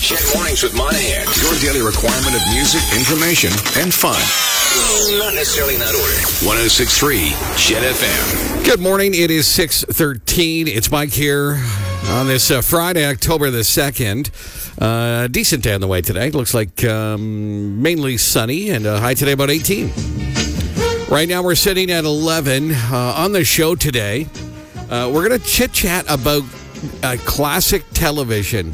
Chet Mornings with Monahan. Your daily requirement of music, information, and fun. Not necessarily in that order. 106.3 Chet FM. Good morning. It is 6:13. It's Mike here on this Friday, October the 2nd. Decent day on the way today. Looks like mainly sunny and high today about 18. Right now we're sitting at 11. On the show today, we're going to chit-chat about classic television.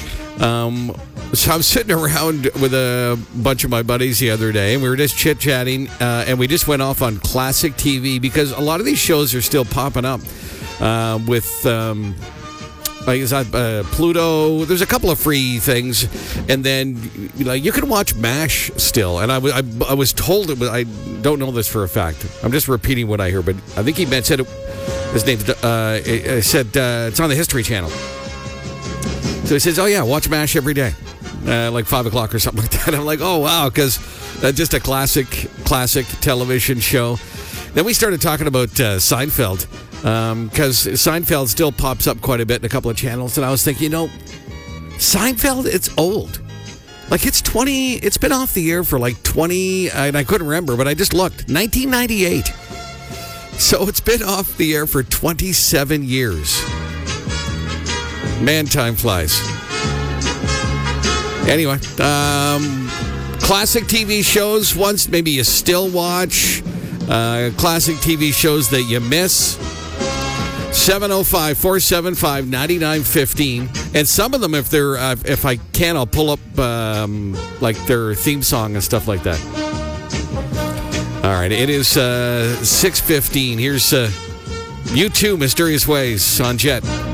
So I'm sitting around with a bunch of my buddies the other day, and we were just chit-chatting, and we just went off on classic TV because a lot of these shows are still popping up with, Pluto. There's a couple of free things, and then you can watch MASH still. And I was told it was. I don't know this for a fact. I'm just repeating what I hear, but I think he said his name. Said it's on the History Channel. So he says, "Oh yeah, watch MASH every day." Like 5 o'clock or something like that. I'm like, oh, wow, because that's just a classic television show. Then we started talking about Seinfeld, because Seinfeld still pops up quite a bit in a couple of channels. And I was thinking, Seinfeld, it's old. Like it's been off the air for like 20, and I couldn't remember, but I just looked, 1998. So it's been off the air for 27 years. Man, time flies. Anyway, classic TV shows, ones maybe you still watch, classic TV shows that you miss. 705-475-9915. And some of them, if I can, I'll pull up like their theme song and stuff like that. All right, it is 6:15. Here's U2, Mysterious Ways on Jet.